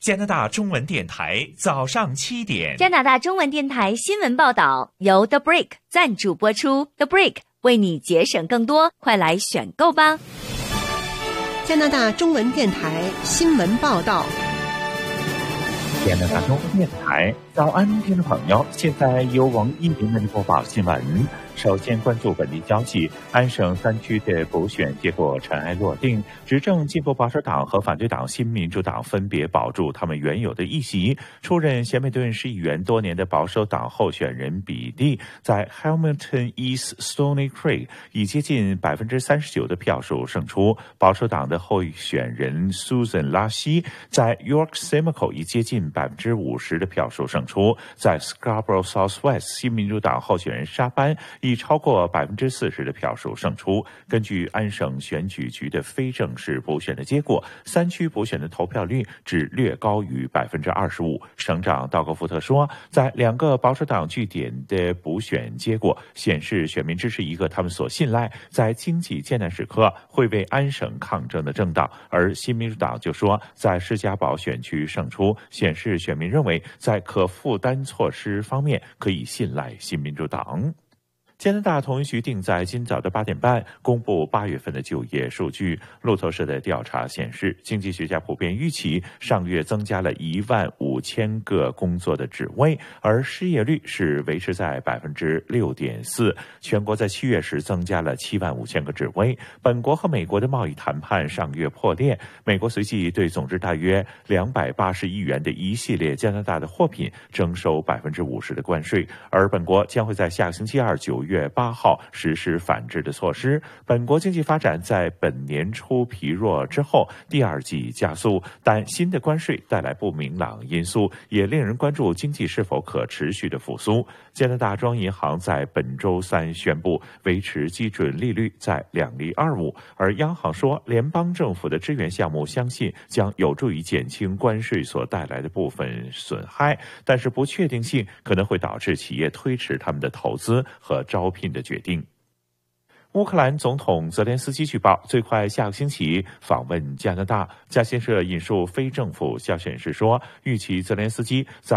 加拿大中文电台早上7点。 加拿大中文电台新闻报道由 The Brick 赞助播出。The Brick 为你节省更多，快来选购吧！ 加拿大中文电台新闻报道。 加拿大中文电台早安，听众朋友，现在由王一鸣为您播报新闻。首先关注本地消息，安省3区的补选结果尘埃落定，执政进步保守党和反对党新民主党分别保住他们原有的议席。出任咸美顿市议员多年的保守党候选人比利，在 Hamilton East Stony Creek 以接近39%的票数胜出。保守党的候选人 Susan 拉希在 York Simcoe 以接近50%的票数胜出。在 Scarborough Southwest 新民主党候选人沙班以超过40%的票数胜出。根据安省选举局的非正式补选的结果，3区补选的投票率只略高于25%。省长道格福特说，在2个保守党据点的补选结果显示，选民支持一个他们所信赖，在经济艰难时刻会为安省抗争的政党。而新民主党就说，在士嘉堡选区胜出，显示选民认为在可负担措施方面可以信赖新民主党。加拿大统计局定在今早的8点半公布8月份的就业数据。路透社的调查显示，经济学家普遍预期上月增加了15000个工作的职位，而失业率是维持在6.4%。全国在7月时增加了75000个职位。本国和美国的贸易谈判上月破裂，美国随即对总值大约280亿元的一系列加拿大的货品征收50%的关税，而本国将会在下个星期二9月8号实施反制的措施。本国经济发展在本年初疲弱之后，第2季加速，但新的关税带来不明朗因素，也令人关注经济是否可持续的复苏。加拿大中央银行在本周3宣布维持基准利率在2.25%，而央行说，联邦政府的支援项目相信将有助于减轻关税所带来的部分损害，但是不确定性可能会导致企业推迟他们的投资和招聘的决定。乌克兰总统泽连斯基据报最快下个星期访问加拿大。加新社引述非政府消息人士说，预期泽连斯基在